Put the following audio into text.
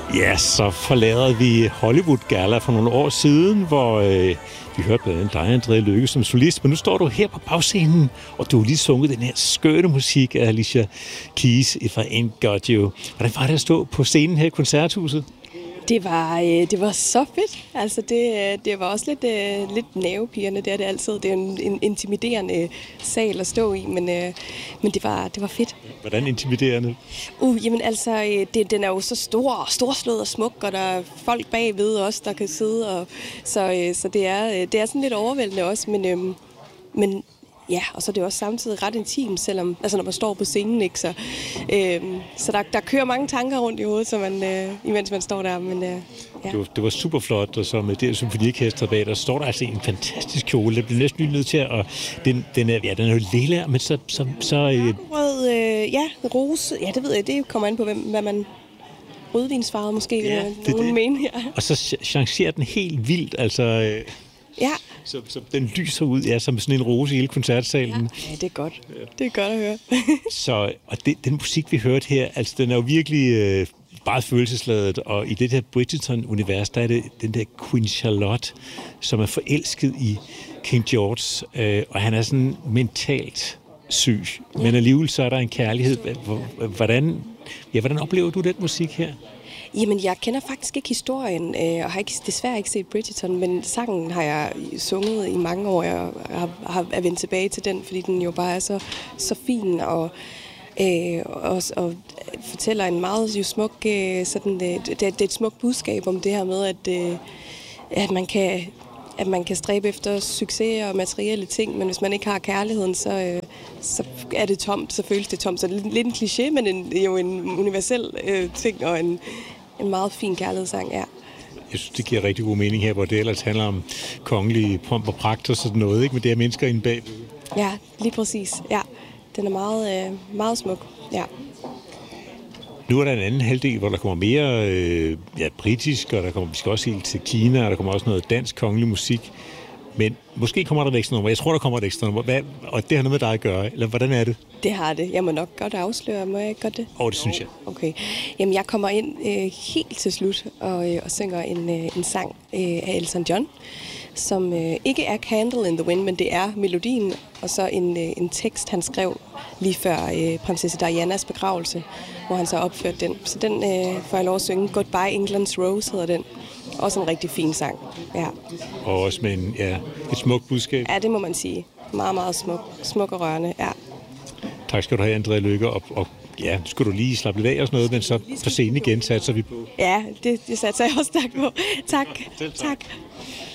Ja, så forlader vi Hollywood Gala for nogle år siden, hvor vi hørte blandt andet dig, Andrea Lykke, som solist. Men nu står du her på bagscenen, og du har lige sunget den her skønne musik af Alicia Keys, If I Ain't Got You. Hvordan var det at stå på scenen her i Koncerthuset? Det var så fedt. Altså det var også lidt nervepirrende, det er det altid. Det er en intimiderende sal at stå i, men det var fedt. Hvordan intimiderende? Jamen altså, den er jo så storslået og smuk, og der er folk bagved også, der kan sidde. Så det er sådan lidt overvældende også, men ja, og så er det også samtidig ret intimt, selvom, altså når man står på scenen, ikke? Så der kører mange tanker rundt i hovedet, så imens man står der, men ja. Det var super flot, og så med det symfoniorkester bag, der står der altså en fantastisk kjole. Det bliver næsten nødt til at, den er jo lilla, men så rød, rose, ja, det ved jeg, det kommer an på, hvad man rødvinsfarvet måske, ja, nogen mener, ja. Og så chancerer den helt vildt, altså. Ja. Så den lyser ud, ja, som sådan en rose i hele koncertsalen. Ja, det er godt. Ja. Det er godt at høre. Og den musik, vi hørte her, altså den er jo virkelig meget følelsesladet, og i det her Bridgerton-univers, der er det den der Queen Charlotte, som er forelsket i King George, og han er sådan mentalt syg, men alligevel så er der en kærlighed. Hvordan oplever du den musik her? Jamen, jeg kender faktisk ikke historien, og har desværre ikke set Bridgerton, men sangen har jeg sunget i mange år. Jeg har vendt tilbage til den, fordi den jo bare er så fin og fortæller en meget jo smuk, sådan, det er et smukt budskab om det her med, at man kan stræbe efter succes og materielle ting, men hvis man ikke har kærligheden, så er det tomt, så føles det tomt. Så det er lidt en kliché, men jo en universel ting og en meget fin kærlighedssang, ja. Jeg synes, det giver rigtig god mening her, hvor det ellers handler om kongelige pomp og pragt og sådan noget, ikke? Men det er mennesker inde bagved. Ja, lige præcis. Ja, den er meget, meget smuk, ja. Nu er der en anden halvdel, hvor der kommer mere britisk, og vi skal også helt til Kina, og der kommer også noget dansk kongelig musik. Men måske kommer der et ekstra nummer. Jeg tror, der kommer et ekstra nummer. Og det har noget med dig at gøre, eller hvordan er det? Det har det. Jeg må nok godt afsløre. Må jeg ikke godt det? Det synes jeg. Okay. Jamen, jeg kommer ind helt til slut og synger en sang af Elton John, som ikke er Candle in the Wind, men det er melodien, og så en tekst, han skrev lige før prinsesse Dianas begravelse, hvor han så opførte den. Så den får jeg lov at synge. Goodbye England's Rose hedder den. Også en rigtig fin sang, ja. Og også med et smukt budskab. Ja, det må man sige. Meget, meget smuk og rørende, ja. Tak skal du have, Andrea Lykke, og ja, skulle du lige slappe lidt af og sådan noget, men så på scenen igen satser vi på. Ja, det satser jeg også tak på. Tak.